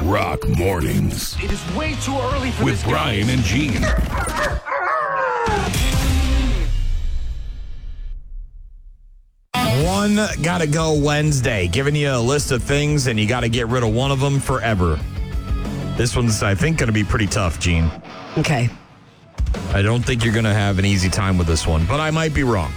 Rock Mornings. It is way too early for with this. Brian and Gene. One gotta go Wednesday. Giving you a list of things, and you got to get rid of one of them forever. This one's, I think, going to be pretty tough, Gene. Okay. I don't think you're going to have an easy time with this one, but I might be wrong.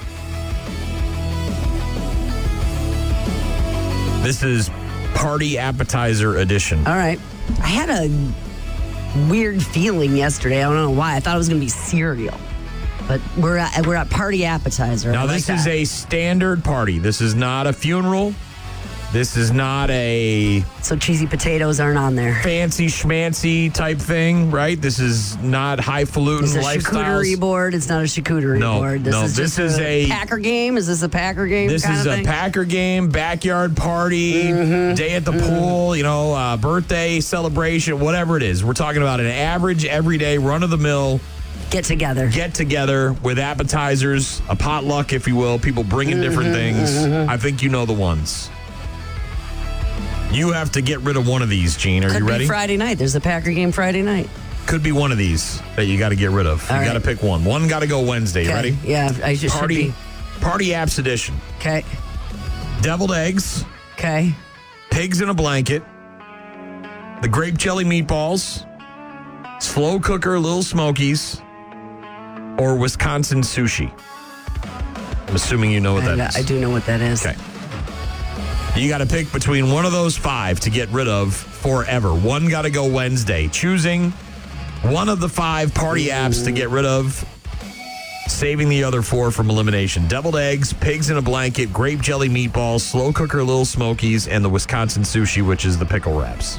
This is Party Appetizer Edition. All right. I had a weird feeling yesterday. I don't know why. I thought it was going to be cereal. But we're at Party Appetizer. Now, this is a standard party. This is not a funeral. This is not a... So cheesy potatoes aren't on there. Fancy schmancy type thing, right? This is not highfalutin It's a lifestyles. charcuterie board. It's not a charcuterie board. This is a Packer game. Is this a Packer game? This is a Packer game, backyard party, day at the pool, birthday celebration, whatever it is. We're talking about an average, everyday, run-of-the-mill Get together with appetizers, a potluck, if you will, people bringing different things. I think you know the ones. You have to get rid of one of these, Gene. Are you ready? Could be Friday night. There's a Packer game Friday night. Could be one of these that you got to get rid of. You got to pick one. One got to go Wednesday. You ready? Yeah, I just should be. Party Apps Edition. Okay. Deviled eggs. Okay. Pigs in a blanket. The grape jelly meatballs. Slow cooker Little Smokies. Or Wisconsin sushi. I'm assuming you know what that is. I do know what that is. Okay. You got to pick between one of those five to get rid of forever. One got to go Wednesday. Choosing one of the five party apps to get rid of, saving the other four from elimination. Deviled eggs, pigs in a blanket, grape jelly meatballs, slow cooker Little Smokies, and the Wisconsin sushi, which is the pickle wraps.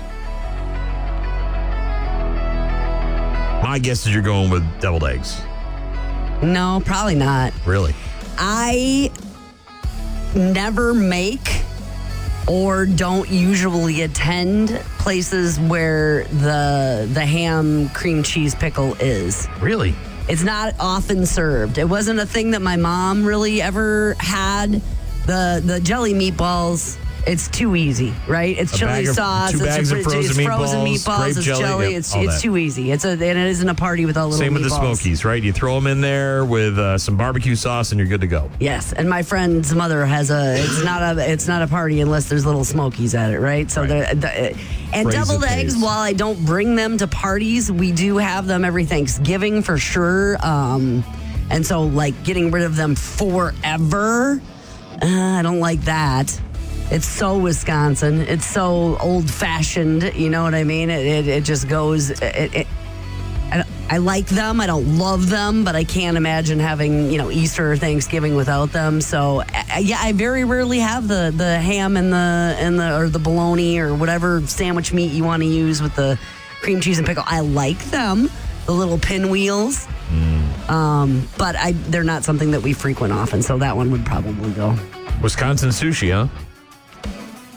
My guess is you're going with deviled eggs. No, probably not. Really? I never make or don't usually attend places where the ham cream cheese pickle is. Really? It's not often served. It wasn't a thing that my mom really ever had. The jelly meatballs, it's too easy, right? It's chili sauce. Two bags of frozen meatballs, grape it's jelly, jelly. yep, It's too easy. And it isn't a party without little Same with meatballs. the Smokies, right? You throw them in there with some barbecue sauce and you're good to go. Yes, and my friend's mother has it's not a party unless there's little Smokies at it, right? So Right. And Phrase deviled it eggs, pays. while I don't bring them to parties, we do have them every Thanksgiving for sure. And so like getting rid of them forever, I don't like that. It's so Wisconsin. It's so old-fashioned. You know what I mean? It just goes. I like them. I don't love them, but I can't imagine having Easter or Thanksgiving without them. So I very rarely have the ham and the bologna or whatever sandwich meat you want to use with the cream cheese and pickle. I like them, the little pinwheels, but they're not something that we frequent often. So that one would probably go. Wisconsin sushi, huh?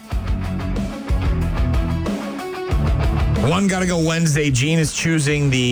One got to go Wednesday. Gene is choosing the